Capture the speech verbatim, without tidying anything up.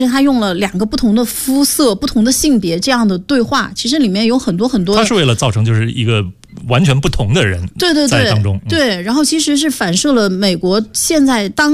他用了两个不同的肤色、不同的性别这样的对话，其实里面有很多很多。 他是为了造成就是一个完全不同的人， 对对对， 在当中， 对，然后其实是反射了美国现在当